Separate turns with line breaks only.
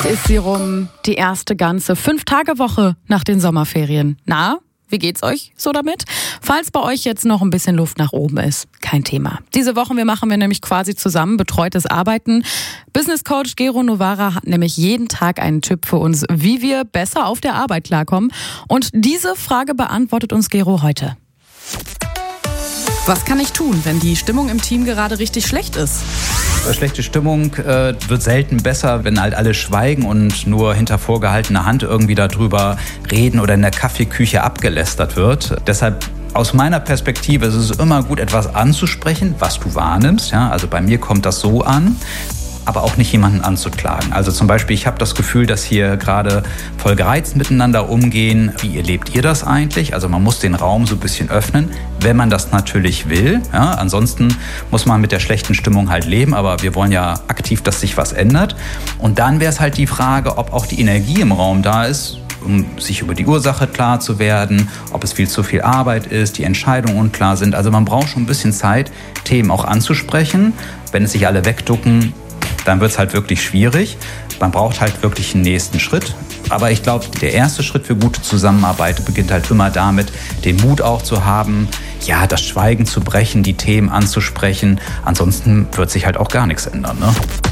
Ist sie rum, die erste ganze 5-Tage-Woche nach den Sommerferien. Na, wie geht's euch so damit? Falls bei euch jetzt noch ein bisschen Luft nach oben ist, kein Thema. Diese Woche machen wir nämlich quasi zusammen betreutes Arbeiten. Business Coach Gero Novara hat nämlich jeden Tag einen Tipp für uns, wie wir besser auf der Arbeit klarkommen. Und diese Frage beantwortet uns Gero heute. Was kann ich tun, wenn die Stimmung im Team gerade richtig schlecht ist?
Schlechte Stimmung wird selten besser, wenn halt alle schweigen und nur hinter vorgehaltener Hand irgendwie darüber reden oder in der Kaffeeküche abgelästert wird. Deshalb aus meiner Perspektive ist es immer gut, etwas anzusprechen, was du wahrnimmst. Ja? Also bei mir kommt das so an, aber auch nicht jemanden anzuklagen. Also zum Beispiel, ich habe das Gefühl, dass hier gerade voll gereizt miteinander umgehen. Wie erlebt ihr das eigentlich? Also man muss den Raum so ein bisschen öffnen, wenn man das natürlich will. Ja, ansonsten muss man mit der schlechten Stimmung halt leben, aber wir wollen ja aktiv, dass sich was ändert. Und dann wäre es halt die Frage, ob auch die Energie im Raum da ist, um sich über die Ursache klar zu werden, ob es viel zu viel Arbeit ist, die Entscheidungen unklar sind. Also man braucht schon ein bisschen Zeit, Themen auch anzusprechen. Wenn es sich alle wegducken, dann wird es halt wirklich schwierig. Man braucht halt wirklich einen nächsten Schritt. Aber ich glaube, der erste Schritt für gute Zusammenarbeit beginnt halt immer damit, den Mut auch zu haben, ja, das Schweigen zu brechen, die Themen anzusprechen. Ansonsten wird sich halt auch gar nichts ändern, ne?